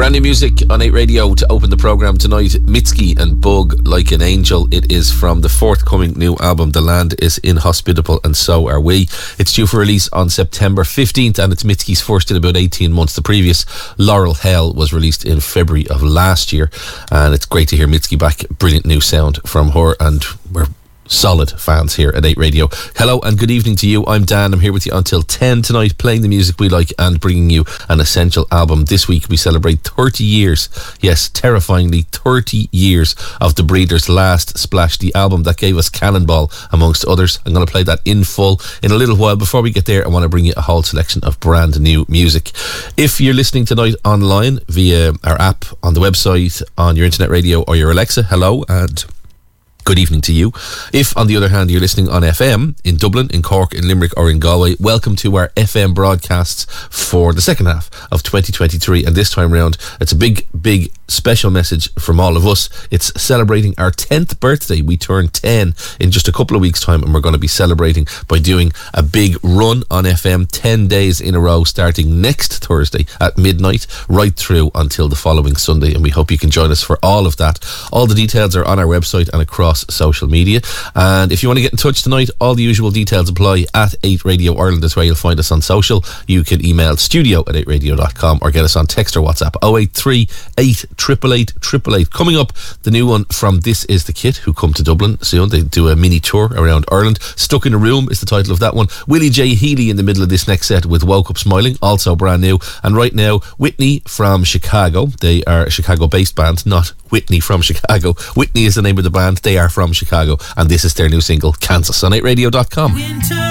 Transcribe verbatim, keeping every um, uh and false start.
Brand new music on eight Radio to open the programme tonight. Mitski and Bug Like an Angel. It is from the forthcoming new album The Land is Inhospitable and So Are We. It's due for release on September fifteenth and it's Mitski's first in about eighteen months. The previous, Laurel Hell, was released in February of last year, and it's great to hear Mitski back. Brilliant new sound from her, and we're solid fans here at eight Radio. Hello and good evening to you. I'm Dan. I'm here with you until ten tonight, playing the music we like and bringing you an essential album. This week we celebrate thirty years, yes, terrifyingly thirty years of The Breeders' last splash, the album that gave us Cannonball amongst others. I'm going to play that in full in a little while. Before we get there, I want to bring you a whole selection of brand new music. If you're listening tonight online via our app, on the website, on your internet radio or your Alexa, hello and good evening to you. If, on the other hand, you're listening on F M in Dublin, in Cork, in Limerick or in Galway, welcome to our F M broadcasts for the second half of twenty twenty-three. And this time round, it's a big, big special message from all of us. It's celebrating our tenth birthday. We turn ten in just a couple of weeks' time, and we're going to be celebrating by doing a big run on F M, ten days in a row, starting next Thursday at midnight, right through until the following Sunday. And we hope you can join us for all of that. All the details are on our website and across social media, and if you want to get in touch tonight, all the usual details apply. At eight Radio Ireland is where you'll find us on social. You can email studio at eight radio dot com or get us on text or WhatsApp oh eight three, eight eight eight, eight eight eight. Coming up, the new one from This Is The Kit, who come to Dublin soon. They do a mini tour around Ireland. Stuck in a Room is the title of that one. Willie J. Healy in the middle of this next set with Woke Up Smiling, also brand new. And right now, Whitney from Chicago. They are a Chicago based band, not Whitney from Chicago. Whitney is the name of the band. They are from Chicago, and this is their new single, Kansas, on eight radio dot com. Winter.